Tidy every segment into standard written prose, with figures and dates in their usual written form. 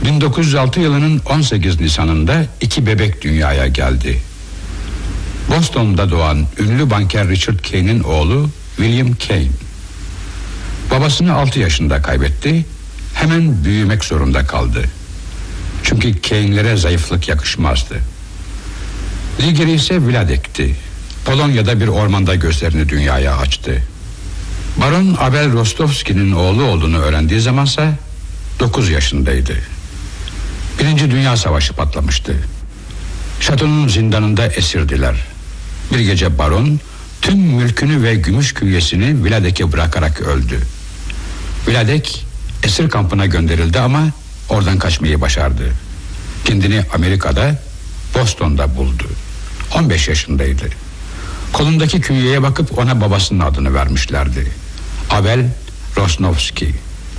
1906 yılının 18 Nisan'ında 2 bebek dünyaya geldi. Boston'da doğan ünlü banker Richard Kane'in oğlu William Kane. Babasını 6 yaşında kaybetti. Hemen büyümek zorunda kaldı. Çünkü Kane'lere zayıflık yakışmazdı. Ligeri ise Vladek'ti. Polonya'da bir ormanda gözlerini dünyaya açtı. Baron Abel Rostovski'nin oğlu olduğunu öğrendiği zamansa 9 yaşındaydı. 1. Dünya Savaşı patlamıştı. Şatonun zindanında esirdiler. Bir gece baron tüm mülkünü ve gümüş künyesini Vladek'e bırakarak öldü. Vladek esir kampına gönderildi ama oradan kaçmayı başardı. Kendini Amerika'da, Boston'da buldu. 15 yaşındaydı. Kolundaki künyeye bakıp ona babasının adını vermişlerdi. Abel Rosnovski.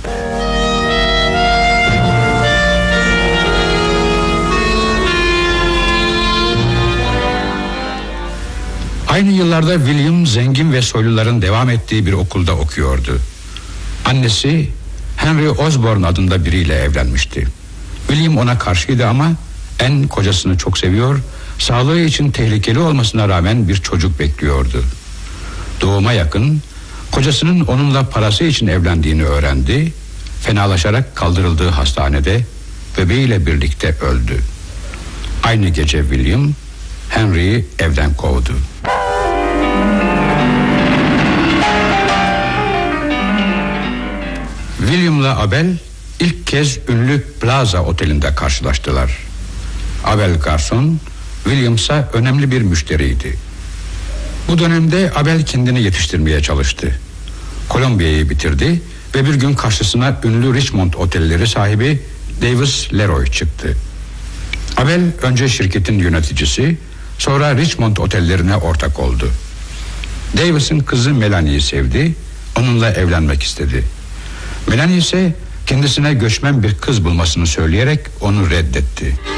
Aynı yıllarda William zengin ve soyluların devam ettiği bir okulda okuyordu. Annesi Henry Osborne adında biriyle evlenmişti. William ona karşıydı ama en kocasını çok seviyor, sağlığı için tehlikeli olmasına rağmen bir çocuk bekliyordu. Doğuma yakın kocasının onunla parası için evlendiğini öğrendi. Fenalaşarak kaldırıldığı hastanede bebeğiyle birlikte öldü. Aynı gece William Henry'yi evden kovdu. William'la Abel ilk kez ünlü Plaza Oteli'nde karşılaştılar. Abel garson, William ise önemli bir müşteriydi. Bu dönemde Abel kendini yetiştirmeye çalıştı. Kolombiya'yı bitirdi ve bir gün karşısına ünlü Richmond otelleri sahibi Davis Leroy çıktı. Abel önce şirketin yöneticisi, sonra Richmond otellerine ortak oldu. Davis'in kızı Melanie'yi sevdi, onunla evlenmek istedi. Melanie ise kendisine göçmen bir kız bulmasını söyleyerek onu reddetti.